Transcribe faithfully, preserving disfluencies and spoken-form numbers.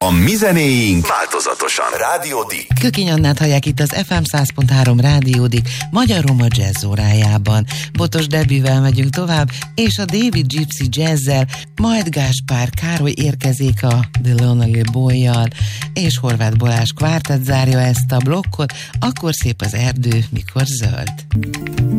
A mi zenéink változatosan. Rádiódik. Kökény Annát hallják itt az ef em száz pont három Rádiódik Magyar Roma Jazz órájában. Botos Debivel megyünk tovább, és a David Gypsy Jazzel, majd Gáspár Károly érkezik a The Lonely Boy-jal, és Horváth Balázs kvártett zárja ezt a blokkot, akkor szép az erdő, mikor zöld.